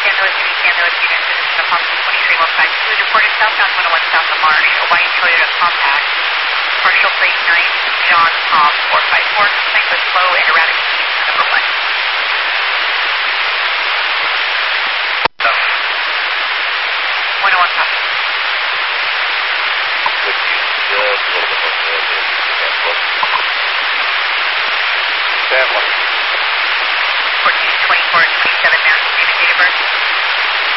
San Luis City, units, this is Apostle 23152, reported southbound 101 south of Marsh, a white Toyota Compact, partial plate 9 John Tom 454, complaint with slow and erratic speeds to number 1. So, 101 copy. Would you just a little bit more wind in that book? Stand 1.